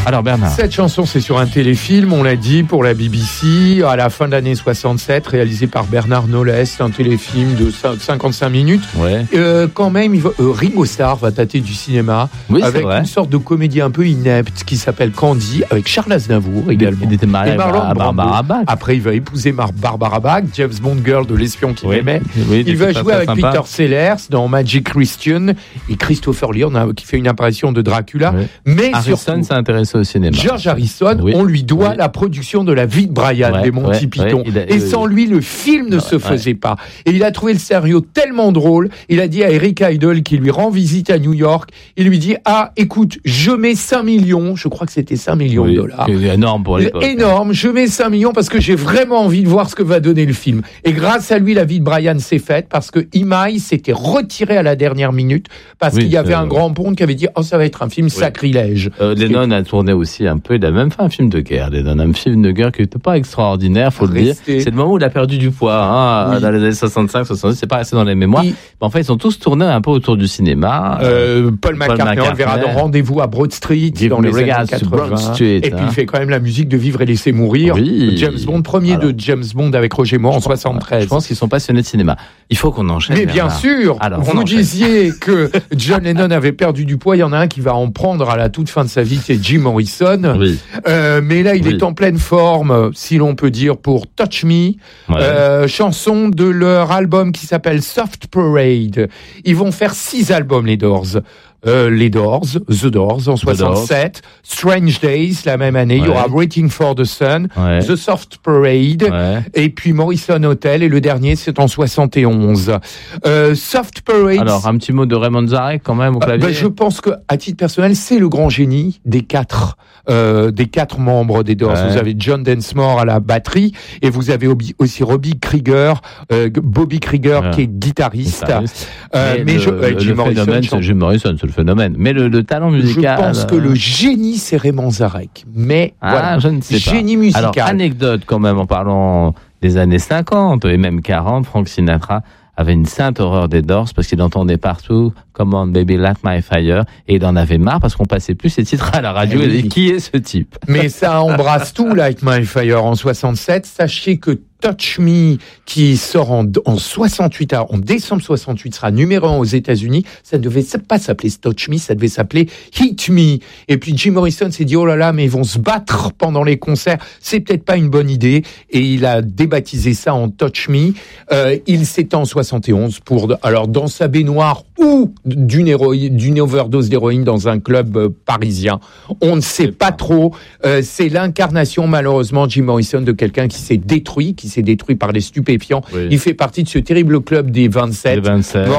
Alors Bernard. Cette chanson, c'est sur un téléfilm, on l'a dit, pour la BBC, à la fin de l'année 67, réalisé par Bernard Knowles, un téléfilm de 55 minutes. Ouais. Quand même, Ringo Starr va tâter du cinéma, Oui, avec une sorte de comédie un peu inepte qui s'appelle Candy, avec Charles Aznavour également. Il était marié à Barbara Bach. Après, il va épouser Barbara Bach, James Bond girl de l'espion qu'il aimait. Oui, il va jouer avec sympa. Peter Sellers dans Magic Christian et Christopher Lee qui fait une apparition de Dracula. Oui. Mais Harrison s'est intéressé au cinéma. George Harrison, on lui doit la production de La vie de Brian des Monty Python. Et sans lui, le film ne se faisait pas. Et il a trouvé le scénario tellement drôle, il a dit à Eric Idle, qui lui rend visite à New York, il lui dit, écoute, je mets 5 millions, je crois que c'était 5 millions de dollars. C'est énorme pour l'époque. Énorme, je mets 5 millions parce que j'ai vraiment envie de voir ce que va donner le film. Et grâce à lui, La vie de Brian s'est faite parce que Imai s'était retiré à la dernière minute parce qu'il y avait un grand ponte qui avait dit, ça va être un film sacrilège. Lennon a tourné aussi un peu, il a même fait un film de guerre. Lennon, un film de guerre qui n'était pas extraordinaire, faut le dire. C'est le moment où il a perdu du poids, dans les années 65, 70, c'est pas resté dans les mémoires. Mais en fait, ils sont tous tournés un peu autour du cinéma. Paul McCartney, on le verra dans Rendez-vous à Broad Street, dans les années 80. Et puis il fait quand même la musique de Vivre et laisser mourir. James Bond, premier de James Bond avec Roger Moore en 73. Je pense qu'ils sont passionnés de cinéma. Il faut qu'on enchaîne. Mais bien sûr, vous disiez que John Lennon avait perdu du poids, il y en a un qui va en prendre à la toute fin de sa vie, c'est Jim Morrison. Mais là, il est en pleine forme, si l'on peut dire, pour Touch Me, chanson de leur album qui s'appelle Soft Parade. Ils vont faire 6 albums, les Doors. The Doors en 67, Strange Days la même année, il y aura Waiting for the Sun, The Soft Parade, et puis Morrison Hotel, et le dernier c'est en 71. Soft Parade. Alors un petit mot de Raymond Zarek quand même au clavier. Je pense que à titre personnel c'est le grand génie des 4 membres des Doors. Vous avez John Densmore à la batterie et vous avez aussi Bobby Krieger qui est guitariste. Jim Morrison, c'est le phénomène. Mais le talent musical. Je pense que le génie, c'est Raymond Zarek. Mais je ne sais pas. Génie musical. Alors, anecdote quand même en parlant des années 50 et même 40, Frank Sinatra avait une sainte horreur des Doors parce qu'il entendait partout Come on baby light my fire et il en avait marre parce qu'on passait plus ces titres à la radio. Il dit, qui est ce type? Mais ça embrasse tout, Light My Fire en 67. Sachez que Touch Me, qui sort en décembre 68, sera numéro 1 aux États-Unis. Ça ne devait pas s'appeler Touch Me, ça devait s'appeler Hit Me. Et puis Jim Morrison s'est dit, oh là là, mais ils vont se battre pendant les concerts. C'est peut-être pas une bonne idée. Et il a débaptisé ça en Touch Me. Il s'étend en 71 alors dans sa baignoire ou d'une overdose d'héroïne dans un club parisien. On ne sait pas trop. C'est l'incarnation, malheureusement, Jim Morrison, de quelqu'un qui s'est détruit par les stupéfiants. Il fait partie de ce terrible club des 27.